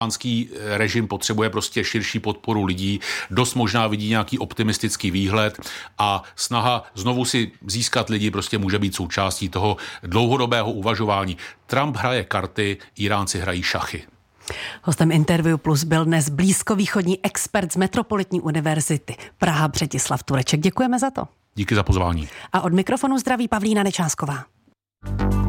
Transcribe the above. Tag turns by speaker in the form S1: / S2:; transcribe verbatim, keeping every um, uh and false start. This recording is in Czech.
S1: Iránský režim potřebuje prostě širší podporu lidí, dost možná vidí nějaký optimistický výhled a snaha znovu si získat lidi prostě může být součástí toho dlouhodobého uvažování. Trump hraje karty, Iránci hrají šachy.
S2: Hostem Interview Plus byl dnes blízkovýchodní expert z Metropolitní univerzity Praha Břetislav Tureček. Děkujeme za to.
S1: Díky za pozvání.
S2: A od mikrofonu zdraví Pavlína Nečásková.